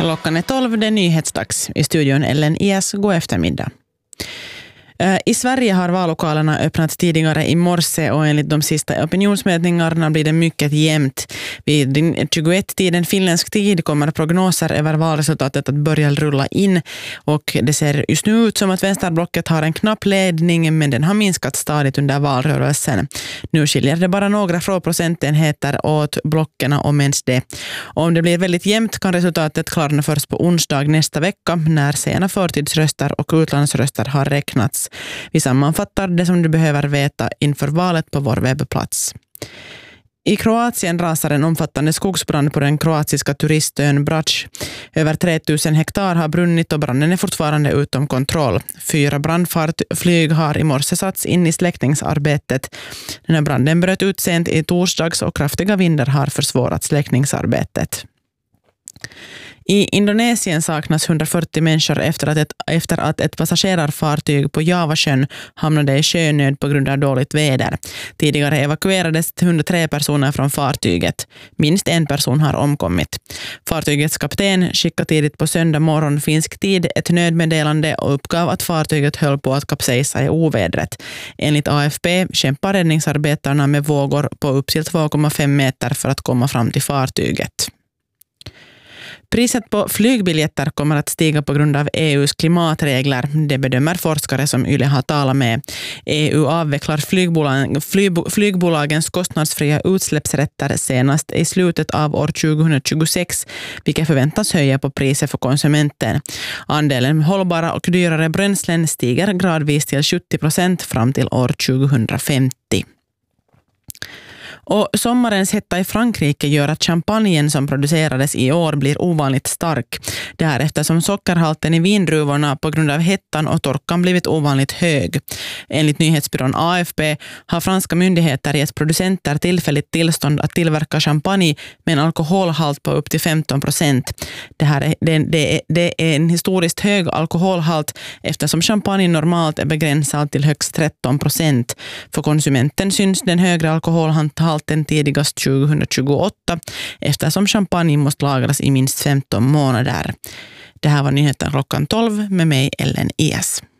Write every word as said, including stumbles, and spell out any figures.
Klockan är tolv, det är nyhetsdags. I studion Ellen Ias, god eftermiddag. I Sverige har vallokalerna öppnat tidigare i morse och enligt de sista opinionsmätningarna blir det mycket jämnt. Vid tjugoett-tiden finländsk tid kommer prognoser över valresultatet att börja rulla in och det ser just nu ut som att vänsterblocket har en knapp ledning, men den har minskat stadigt under valrörelsen. Nu skiljer det bara några få procentenheter åt blockerna om ens det. Om det blir väldigt jämnt kan resultatet klarna först på onsdag nästa vecka när sena förtidsröster och utlandsröster har räknats. Vi sammanfattar det som du behöver veta inför valet på vår webbplats. I Kroatien rasar en omfattande skogsbrand på den kroatiska turistön Brač. Över tre tusen hektar har brunnit och branden är fortfarande utom kontroll. Fyra brandflyg har i morse satts in i släckningsarbetet. Den här branden bröt ut sent i torsdags och kraftiga vindar har försvårat släckningsarbetet. I Indonesien saknas hundrafyrtio människor efter att, ett, efter att ett passagerarfartyg på Javasjön hamnade i sjönöd på grund av dåligt väder. Tidigare evakuerades hundratre personer från fartyget. Minst en person har omkommit. Fartygets kapten skickade tidigt på söndag morgon finsk tid ett nödmeddelande och uppgav att fartyget höll på att kapsejsa i ovädret. Enligt A F P kämpar räddningsarbetarna med vågor på upp till två komma fem meter för att komma fram till fartyget. Priset på flygbiljetter kommer att stiga på grund av E U:s klimatregler. Det bedömer forskare som Yle har talat med. E U avvecklar flygbolag, flyg, flygbolagens kostnadsfria utsläppsrätter senast i slutet av år tjugohundratjugosex, vilket förväntas höja på priset för konsumenten. Andelen hållbara och dyrare bränslen stiger gradvis till sjuttio procent fram till år tjugohundrafemtio. Och sommarens hetta i Frankrike gör att champagnen som producerades i år blir ovanligt stark. Det här eftersom sockerhalten i vindruvorna på grund av hettan och torkan blivit ovanligt hög. Enligt nyhetsbyrån A F P har franska myndigheter gett producenter tillfälligt tillstånd att tillverka champagne med en alkoholhalt på upp till femton procent. Det här är, det, det, är, det är en historiskt hög alkoholhalt eftersom champagne normalt är begränsad till högst tretton procent. För konsumenten syns den högre alkoholhalten halten tidigast tjugohundratjugoåtta eftersom champagne måste lagras i minst femton månader. Det här var nyheten klockan tolv med mig Ellen Ias.